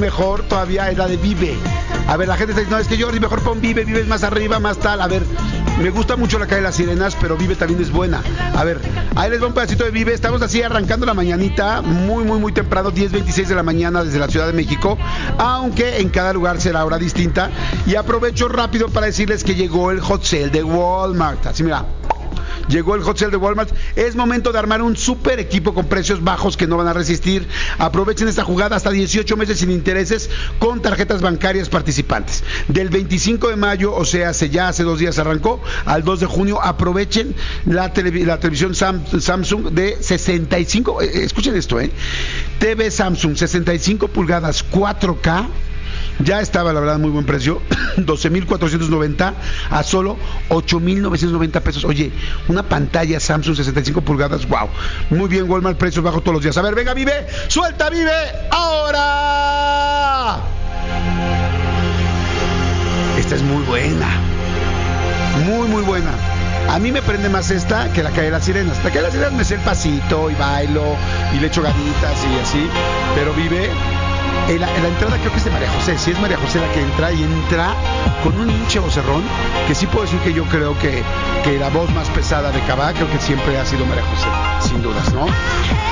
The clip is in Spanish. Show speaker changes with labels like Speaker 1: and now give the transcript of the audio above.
Speaker 1: mejor todavía es la de Vive. A ver, la gente está diciendo, es que Jordi, mejor pon Vive, Vive es más arriba, más tal. A ver, me gusta mucho la calle de las Sirenas, pero Vive también es buena. A ver, ahí les va un pedacito de Vive. Estamos así arrancando la mañanita, muy temprano, 10:26 de la mañana desde la Ciudad de México, aunque en cada lugar será hora distinta. Y aprovecho rápido para decirles que llegó el hot sale de Walmart. Así mira, llegó el hot sale de Walmart. Es momento de armar un super equipo con precios bajos que no van a resistir. Aprovechen esta jugada hasta 18 meses sin intereses con tarjetas bancarias participantes. Del 25 de mayo, o sea, ya hace 2 días arrancó, al 2 de junio, aprovechen la televisión Samsung de 65, escuchen esto, TV Samsung 65 pulgadas 4K. Ya estaba, la verdad, muy buen precio, 12,490 a solo 8,990 pesos. Oye, una pantalla Samsung 65 pulgadas, wow. Muy bien, Walmart, precios bajos todos los días. A ver, venga, Vive, suelta, Vive, ahora. Esta es muy buena, muy buena. A mí me prende más esta que la calle de las Sirenas. La calle de las Sirenas me sé el pasito y bailo y le echo ganitas y así, pero Vive... La entrada creo que es de María José. Si es María José la que entra, y entra con un hinche vocerrón, que sí puedo decir que yo creo que la voz más pesada de Cabá, creo que siempre ha sido María José, sin dudas, ¿no?